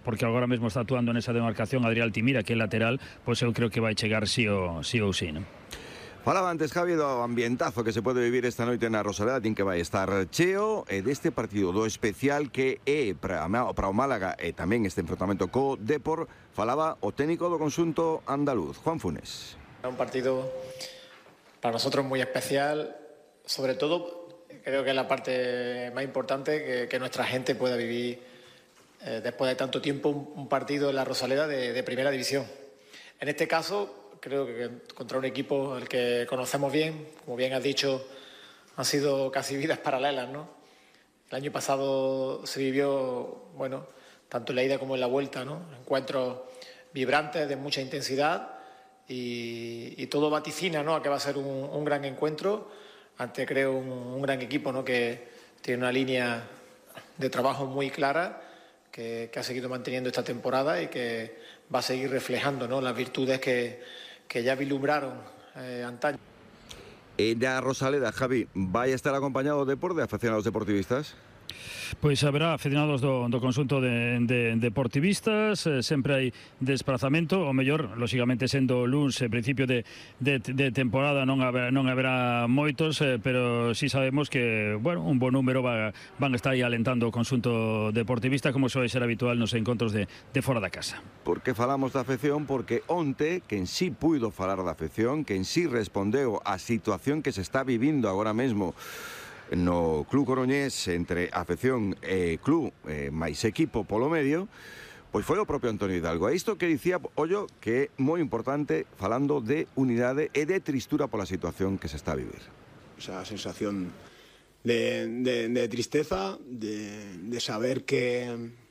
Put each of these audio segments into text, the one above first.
porque agora mesmo está actuando nesa demarcación Adrián Altimira, que é lateral, pois eu creo que vai chegar sí ou sí, non? Falaba antes, Javi, do ambientazo que se pode vivir esta noite na Rosaleda, din que vai estar cheo, e deste partido do especial que é para o Málaga e tamén este enfrontamento co Depor, falaba o técnico do conxunto andaluz, Juan Funes. Un partido para nosotros muy especial, sobre todo creo que es la parte más importante que nuestra gente pueda vivir después de tanto tiempo un partido en la Rosaleda de primera división. En este caso creo que contra un equipo al que conocemos bien, como bien has dicho, han sido casi vidas paralelas, ¿no? El año pasado se vivió, bueno, tanto en la ida como en la vuelta, ¿no? Encuentros vibrantes, de mucha intensidad y todo vaticina, ¿no?, a que va a ser un gran encuentro ante, creo, un gran equipo, ¿no?, que tiene una línea de trabajo muy clara que ha seguido manteniendo esta temporada y que va a seguir reflejando, ¿no?, las virtudes que ya vislumbraron antaño. En la Rosaleda, Javi, vai estar acompañado de aficionados deportivistas? Pois haberá aficionados do conxunto de deportivistas, sempre hai desplazamento, o mellor, lóxicamente, sendo luns, principio de temporada, non haberá moitos, pero sí sabemos que, bueno, un bon número van estar aí alentando o conxunto deportivista, como soe ser habitual nos encontros de fora da casa. Por que falamos da afección? Porque onte, quen sí puido falar da afección, quen sí respondeu á situación que se está vivindo agora mesmo no Club Coruñés entre afección e club máis equipo polo medio, pois foi o propio Antonio Hidalgo. A isto que dicía Ollo, que é moi importante, falando de unidade e de tristura pola situación que se está a vivir. Esa sensación de tristeza, de saber que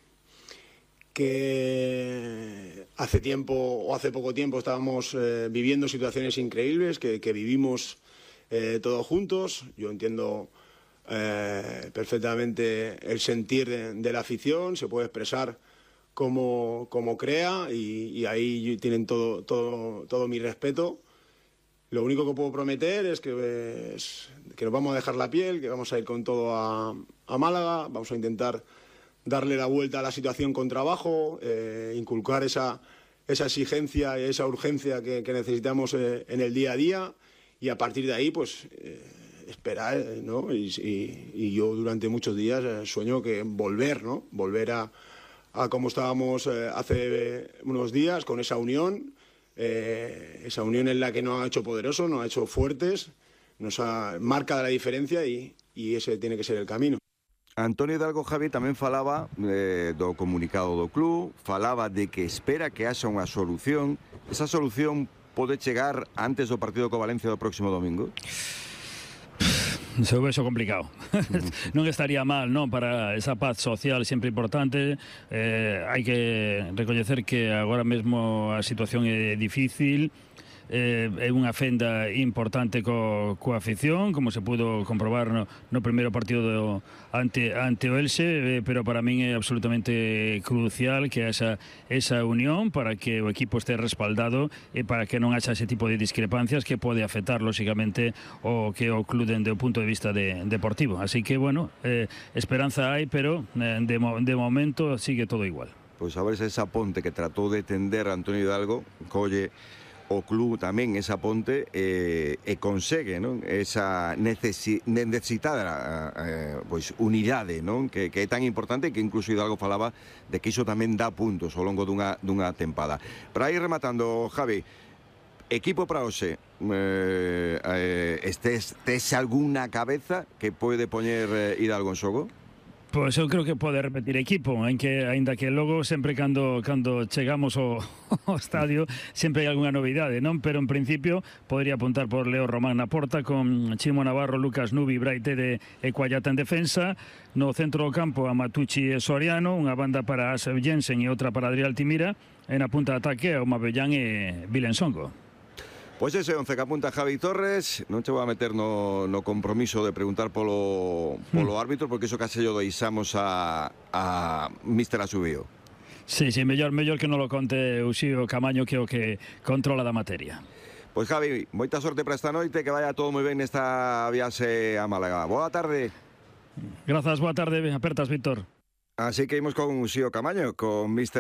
hace tiempo o hace poco tiempo estábamos viviendo situaciones increíbles, que vivimos todos juntos. Yo entiendo perfectamente el sentir de la afición, se puede expresar como crea y ahí tienen todo mi respeto. Lo único que puedo prometer es que nos vamos a dejar la piel, que vamos a ir con todo a Málaga, vamos a intentar darle la vuelta a la situación con trabajo, inculcar esa exigencia y esa urgencia que necesitamos en el día a día, y a partir de ahí pues esperar, ¿no? Y yo durante muchos días sueño que volver, ¿no? Volver a como estábamos hace unos días, con esa unión en la que nos ha hecho poderosos, nos ha hecho fuertes, marca la diferencia y ese tiene que ser el camino. Antonio Hidalgo, Javi, tamén falaba do comunicado do club, falaba de que espera que haxa unha solución. Esa solución pode chegar antes do partido co Valencia do próximo domingo? Se vexo complicado. Non estaría mal, non, para esa paz social sempre importante. Hai que recoñecer que agora mesmo a situación é difícil, é unha fenda importante coa afición, como se pudo comprobar no primeiro partido ante o Elxe, pero para min é absolutamente crucial que haxa esa unión para que o equipo este respaldado e para que non haxa ese tipo de discrepancias que pode afectar, lóxicamente, o que o club dende o punto de vista deportivo. Así que, bueno, esperanza hai, pero de momento sigue todo igual. Pois a ver se esa ponte que tratou de tender Antonio Hidalgo colle o club tamén esa ponte e consegue, non, esa necesitada pois unidade, non, que é tan importante, que incluso Hidalgo falaba de que iso tamén dá puntos ao longo dunha tempada. Para ir rematando, Javi, equipo para hoxe, tes alguna cabeza que pode poñer Hidalgo en xogo? Pois eu creo que pode repetir equipo, aínda que logo sempre cando chegamos ao estadio sempre hai algunha novidade, non? Pero en principio podría apuntar por Leo Román na porta, con Chimo Navarro, Lucas Nubi, Braite e Cuallata en defensa. No centro do campo a Matucci e Soriano, unha banda para Asef Jensen e outra para Adrián Altimira, e na punta de ataque a Omabellán e Vilensongo. Pois ese 11 que apunta Javi Torres. Non che vou a meter no compromiso de preguntar polo árbitro, porque iso case yo deixamos a Míster Asubío. Sí, mellor que non lo conte Uxío Camaño, que é o que controla da materia. Pois Javi, moita sorte para esta noite, que vaya todo moi ben nesta viaxe a Málaga. Boa tarde. Grazas, boa tarde, apertas, Víctor. Así que imos con Uxío Camaño, con Míster